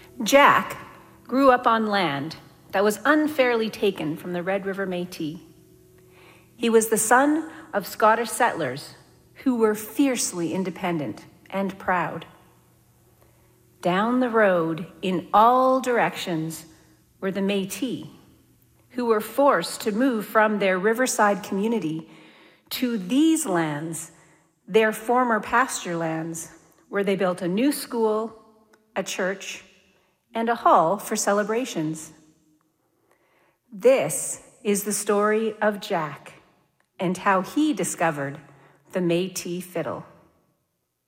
Jack grew up on land that was unfairly taken from the Red River Métis. He was the son of Scottish settlers who were fiercely independent and proud. Down the road, in all directions, were the Métis, who were forced to move from their riverside community to these lands, their former pasture lands, where they built a new school, a church, and a hall for celebrations. This is the story of Jack and how he discovered the Métis fiddle.